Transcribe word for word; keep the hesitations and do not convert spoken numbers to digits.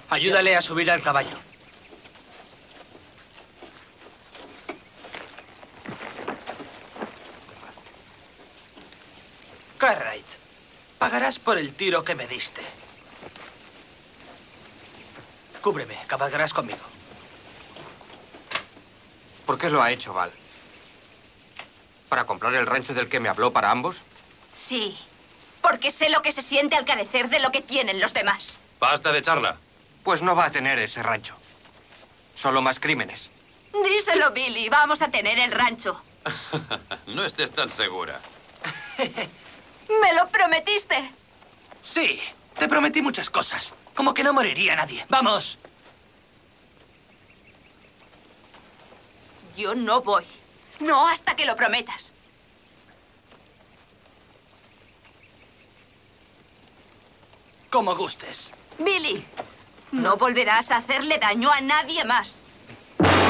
Ayúdale a subir al caballo. Cartwright, pagarás por el tiro que me diste. Cúbreme, cabalgarás conmigo. ¿Por qué lo ha hecho, Val? ¿Para comprar el rancho del que me habló para ambos? Sí, porque sé lo que se siente al carecer de lo que tienen los demás. Basta de charla. Pues no va a tener ese rancho. Solo más crímenes. Díselo, Billy. Vamos a tener el rancho. No estés tan segura. ¡Me lo prometiste! Sí, te prometí muchas cosas. Como que no moriría nadie. ¡Vamos! Yo no voy. No hasta que lo prometas. Como gustes. Billy, no volverás a hacerle daño a nadie más.